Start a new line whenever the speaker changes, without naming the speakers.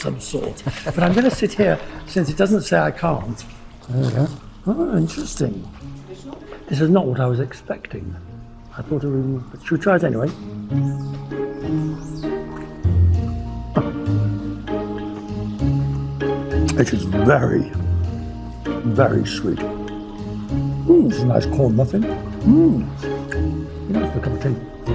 some sort. But I'm going to sit here since it doesn't say I can't. There we go. Oh, interesting. This is not what I was expecting. I thought it would, but should we try it anyway? It is very, very sweet. It's a nice corn muffin. You know, for a cup of tea.